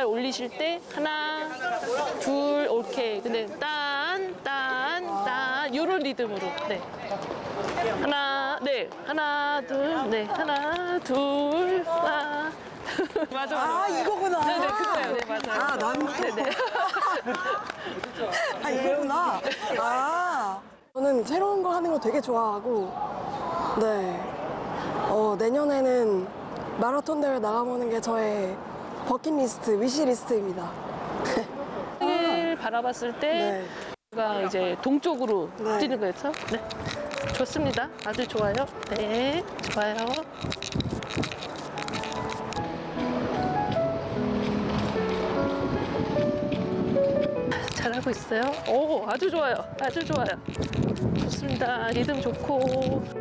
올리실 때 하나, 둘, 오케이. 근데 딴 이런 리듬으로. 네. 하나, 둘, 네, 하나, 둘, 하나. 맞아. 아, 이거구나. 네네, 그거예요. 네, 맞아요. 아, 난. 네네. 아, 이거구나. 아. 저는 새로운 거 하는 거 되게 좋아하고, 네. 내년에는 마라톤 대회 나가보는 게 저의 버킷리스트, 위시리스트입니다. 을 바라봤을 때, 네. 가 이제 동쪽으로 네. 뛰는 거였죠? 네. 좋습니다. 아주 좋아요. 네, 좋아요. 잘하고 있어요. 오, 아주 좋아요. 아주 좋아요. 좋습니다. 리듬 좋고.